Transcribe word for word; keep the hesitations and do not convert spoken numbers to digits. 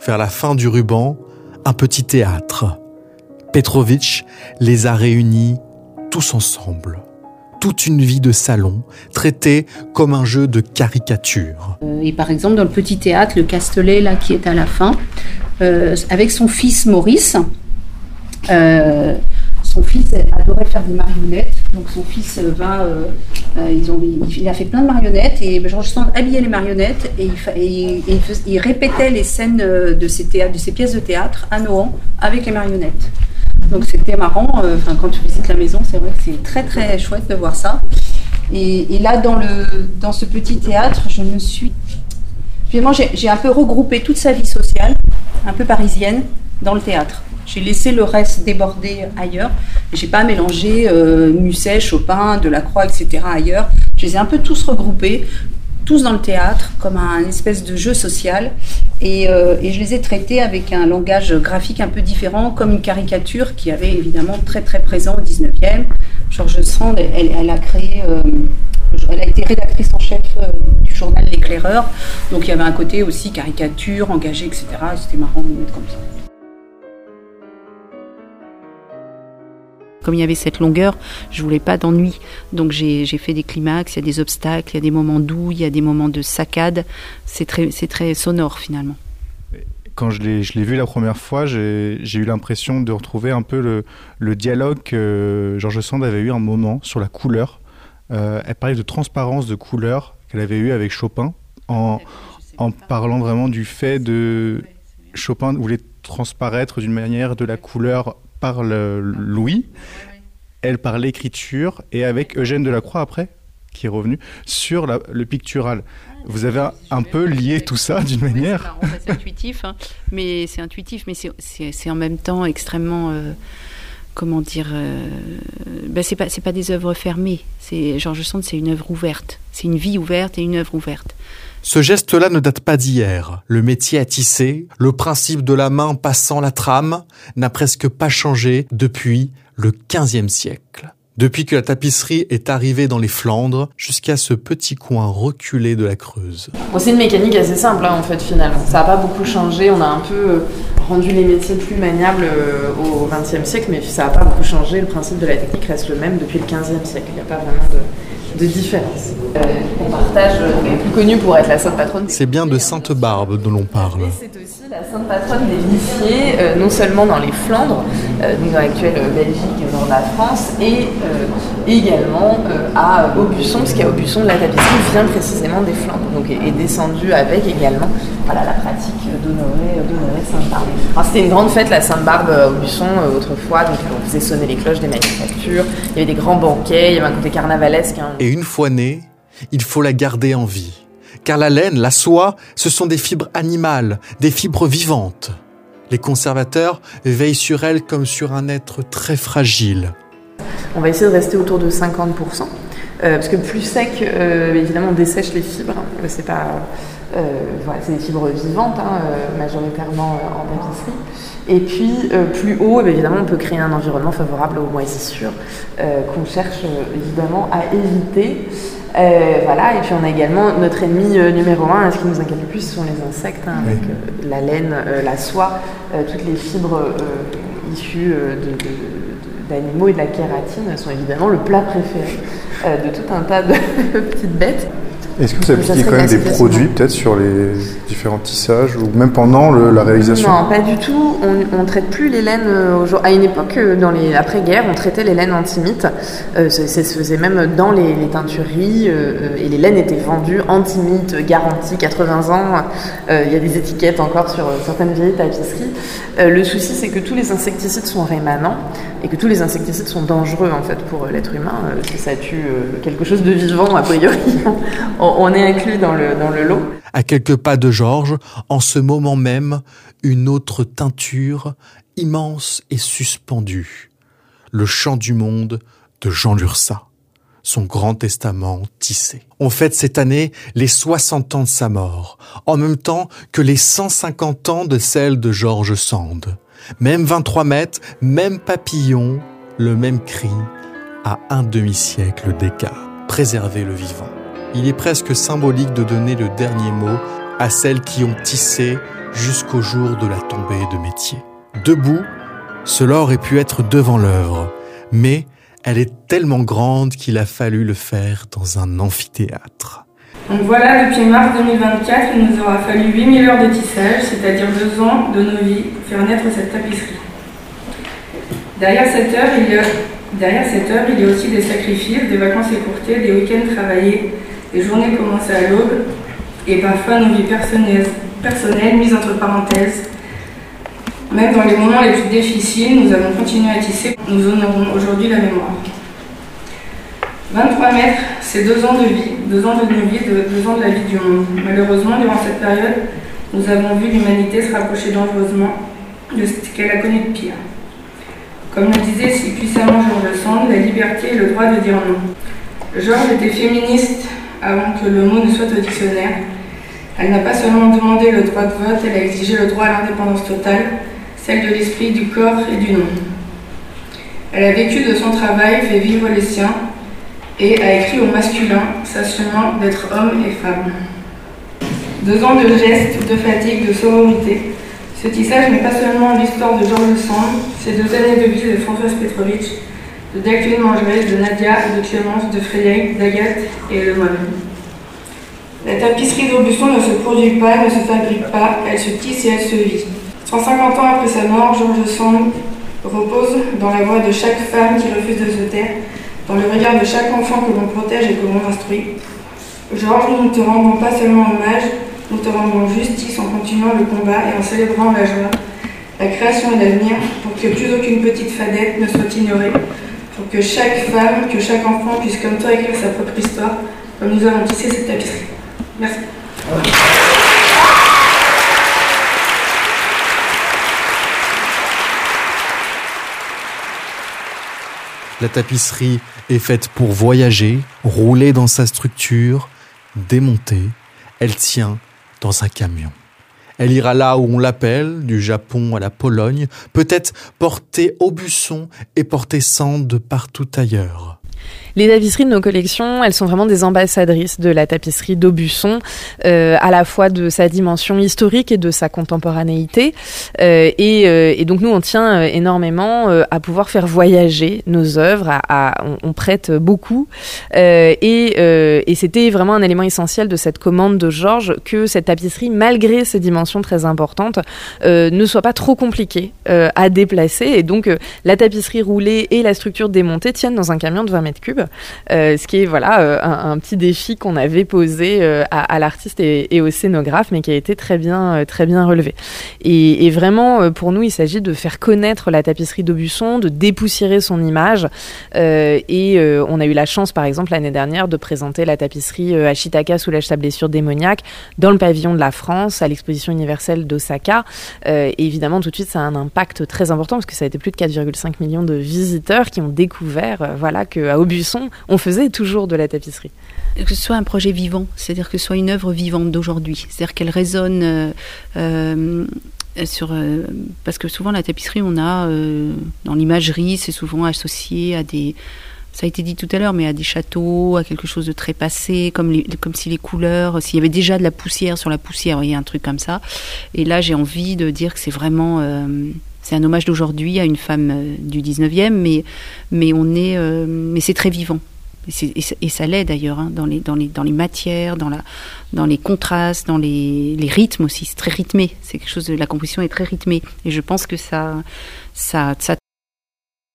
vers la fin du ruban, un petit théâtre. Petrovitch les a réunis tous ensemble. Toute une vie de salon, traitée comme un jeu de caricature. Et par exemple, dans le petit théâtre, le Castelet, là, qui est à la fin, euh, avec son fils Maurice, euh, son fils adorait faire des marionnettes. Donc son fils va, euh, euh, ils ont, il a fait plein de marionnettes et George Sand habillait les marionnettes et il, fa, et, et il, fais, il répétait les scènes de ses, théâtres, de ses pièces de théâtre à Nohant avec les marionnettes. Donc c'était marrant, euh, quand tu visites la maison, c'est vrai que c'est très très chouette de voir ça. Et, et là, dans, le, dans ce petit théâtre, je me suis... Finalement, j'ai, j'ai un peu regroupé toute sa vie sociale, un peu parisienne, dans le théâtre. J'ai laissé le reste déborder ailleurs. Je n'ai pas mélangé euh, Musset, Chopin, Delacroix, et cetera ailleurs. Je les ai un peu tous regroupés, tous dans le théâtre, comme un espèce de jeu social. Et, euh, et je les ai traités avec un langage graphique un peu différent, comme une caricature qui avait évidemment très très présent au dix-neuvième. George Sand, elle, elle a créé, euh, elle a été rédactrice en chef euh, du journal L'Éclaireur. Donc il y avait un côté aussi caricature, engagé, et cetera. C'était marrant de le mettre comme ça. Comme il y avait cette longueur, je voulais pas d'ennui. Donc j'ai, j'ai fait des climax, il y a des obstacles, il y a des moments doux, il y a des moments de saccade. C'est très, c'est très sonore finalement. Quand je l'ai, je l'ai vu la première fois, j'ai, j'ai eu l'impression de retrouver un peu le, le dialogue que George Sand avait eu un moment sur la couleur. Euh, elle parlait de transparence de couleur qu'elle avait eu avec Chopin, en, en parlant vraiment du fait de... Chopin voulait transparaître d'une manière de la couleur par le l'ouïe, elle par l'écriture, et avec Eugène Delacroix après, qui est revenu, sur la, le pictural. Vous avez un, un peu lié tout ça d'une manière. Oui, c'est, c'est intuitif, hein, mais c'est intuitif, mais c'est, c'est, c'est en même temps extrêmement, euh, comment dire, euh, ben c'est pas c'est pas des œuvres fermées. C'est George Sand, c'est une œuvre ouverte, c'est une vie ouverte et une œuvre ouverte. Ce geste-là ne date pas d'hier. Le métier à tisser, le principe de la main passant la trame, n'a presque pas changé depuis le quinzième siècle. Depuis que la tapisserie est arrivée dans les Flandres, jusqu'à ce petit coin reculé de la Creuse. Bon, c'est une mécanique assez simple, hein, en fait, finalement. Ça n'a pas beaucoup changé. On a un peu rendu les métiers plus maniables au vingtième siècle, mais ça n'a pas beaucoup changé. Le principe de la technique reste le même depuis le quinzième siècle. Il n'y a pas vraiment de... de différence. Euh, on partage, elle est plus connue pour être la sainte patronne. C'est bien de Sainte-Barbe dont l'on parle. Et c'est aussi la sainte patronne des viciers, euh, non seulement dans les Flandres, euh, donc dans l'actuelle Belgique et nord de la France, et euh, également euh, à Aubusson, parce qu'à Aubusson, la tapisserie vient précisément des Flandres, donc est, est descendue avec également voilà, la pratique d'honorer, d'honorer Sainte-Barbe. Alors, c'était une grande fête, la Sainte-Barbe à Aubusson, euh, autrefois, donc on faisait sonner les cloches des manufactures, il y avait des grands banquets, il y avait un côté carnavalesque. Hein. Et une fois née, il faut la garder en vie. Car la laine, la soie, ce sont des fibres animales, des fibres vivantes. Les conservateurs veillent sur elle comme sur un être très fragile. On va essayer de rester autour de cinquante pour cent, euh, parce que plus sec, euh, évidemment, on dessèche les fibres. C'est pas, euh, voilà, c'est des fibres vivantes, hein, euh, majoritairement euh, en tapisserie. Et puis, euh, plus haut, eh bien, évidemment, on peut créer un environnement favorable aux moisissures euh, qu'on cherche euh, évidemment à éviter. Euh, voilà, et puis on a également notre ennemi euh, numéro un, ce qui nous inquiète le plus, ce sont les insectes, hein, avec euh, la laine, euh, la soie, euh, toutes les fibres euh, issues euh, de, de, de, d'animaux et de la kératine sont évidemment le plat préféré euh, de tout un tas de petites bêtes. Est-ce que vous appliquez quand même des produits peut-être sur les différents tissages ou même pendant le, la réalisation? Non, pas du tout. On ne traite plus les laines aujourd'hui. À une époque, dans les après-guerre, on traitait les laines antimites. Euh, ça, ça se faisait même dans les, les teintureries euh, et les laines étaient vendues antimites, garantie, quatre-vingts ans. Euh, il y a des étiquettes encore sur certaines vieilles tapisseries. Euh, le souci, c'est que tous les insecticides sont rémanents et que tous les insecticides sont dangereux en fait pour l'être humain. Euh, si ça tue euh, quelque chose de vivant, a priori, on est inclus dans le, dans le lot. À quelques pas de Georges, en ce moment même, une autre teinture immense et suspendue. Le Chant du monde de Jean Lurçat, son grand testament tissé. On fête cette année les soixante ans de sa mort, en même temps que les cent cinquante ans de celle de George Sand. Même vingt-trois mètres, même papillon, le même cri, à un demi-siècle d'écart. Préserver le vivant. Il est presque symbolique de donner le dernier mot à celles qui ont tissé jusqu'au jour de la tombée de métier. Debout, cela aurait pu être devant l'œuvre, mais elle est tellement grande qu'il a fallu le faire dans un amphithéâtre. Donc voilà, depuis mars deux mille vingt-quatre, il nous aura fallu huit mille heures de tissage, c'est-à-dire deux ans de nos vies, pour faire naître cette tapisserie. Derrière cette œuvre, il y a, derrière cette œuvre, il y a aussi des sacrifices, des vacances écourtées, des week-ends travaillés, des journées commencées à l'aube, et parfois nos vies personnelles, personnelles mises entre parenthèses. Même dans les moments les plus difficiles, nous avons continué à tisser. Nous honorons aujourd'hui la mémoire. vingt-trois mètres, c'est deux ans de vie, deux ans de nos vies, deux ans de la vie du monde. Malheureusement, durant cette période, nous avons vu l'humanité se rapprocher dangereusement de ce qu'elle a connu de pire. Comme le disait si puissamment George Sand, la liberté est le droit de dire non. Georges était féministe avant que le mot ne soit au dictionnaire. Elle n'a pas seulement demandé le droit de vote, elle a exigé le droit à l'indépendance totale, celle de l'esprit, du corps et du nom. Elle a vécu de son travail, fait vivre les siens, et a écrit au masculin, s'assumant d'être homme et femme. Deux ans de gestes, de fatigue, de sororité. Ce tissage n'est pas seulement l'histoire de George Sand, c'est deux années de vie de Françoise Petrovitch, de Delphine Mangerel, de Nadia, de Clémence, de Frédéric, d'Agathe et de moi-même. La tapisserie d'Aubusson ne se produit pas, ne se fabrique pas, elle se tisse et elle se vit. cent cinquante ans après sa mort, George Sand repose dans la voix de chaque femme qui refuse de se taire, dans le regard de chaque enfant que l'on protège et que l'on instruit. Georges, nous ne te rendons pas seulement hommage, nous te rendons justice en continuant le combat et en célébrant la joie, la création et l'avenir, pour que plus aucune petite fadette ne soit ignorée, pour que chaque femme, que chaque enfant puisse comme toi écrire sa propre histoire, comme nous avons tissé cette tapisserie. Merci. La tapisserie est faite pour voyager, rouler dans sa structure, démonter. Elle tient dans un camion. Elle ira là où on l'appelle, du Japon à la Pologne, peut-être porter Aubusson et porter Sand partout ailleurs. Les tapisseries de nos collections, elles sont vraiment des ambassadrices de la tapisserie d'Aubusson, euh, à la fois de sa dimension historique et de sa contemporanéité. Euh, et, euh, et donc nous, on tient euh, énormément euh, à pouvoir faire voyager nos œuvres. À, à, on, on prête beaucoup. Euh, et, euh, et c'était vraiment un élément essentiel de cette commande de Georges que cette tapisserie, malgré ses dimensions très importantes, euh, ne soit pas trop compliquée euh, à déplacer. Et donc euh, la tapisserie roulée et la structure démontée tiennent dans un camion de vingt mètres cubes. Euh, ce qui est voilà euh, un, un petit défi qu'on avait posé euh, à, à l'artiste et, et au scénographe, mais qui a été très bien euh, très bien relevé. Et, et vraiment euh, pour nous, il s'agit de faire connaître la tapisserie d'Aubusson, de dépoussiérer son image. Euh, et euh, on a eu la chance, par exemple l'année dernière, de présenter la tapisserie euh, Ashitaka soulage sa blessure démoniaque dans le pavillon de la France à l'exposition universelle d'Osaka. Euh, et évidemment, tout de suite, ça a un impact très important parce que ça a été plus de quatre virgule cinq millions de visiteurs qui ont découvert, euh, voilà, qu'à Aubusson on faisait toujours de la tapisserie. Que ce soit un projet vivant, c'est-à-dire que ce soit une œuvre vivante d'aujourd'hui, c'est-à-dire qu'elle résonne euh, euh, sur... Euh, parce que souvent la tapisserie, on a, euh, dans l'imagerie, c'est souvent associé à des... Ça a été dit tout à l'heure, mais à des châteaux, à quelque chose de très passé, comme, les, comme si les couleurs, s'il y avait déjà de la poussière sur la poussière, il y a un truc comme ça. Et là, j'ai envie de dire que c'est vraiment... Euh, c'est un hommage d'aujourd'hui à une femme euh, du dix-neuvième, mais, mais, on est, euh, mais c'est très vivant. Et, c'est, et, et ça l'est d'ailleurs, hein, dans, les, dans, les, dans les matières, dans, la, dans les contrastes, dans les, les rythmes aussi. C'est très rythmé. C'est quelque chose de, la composition est très rythmée. Et je pense que ça, ça, ça,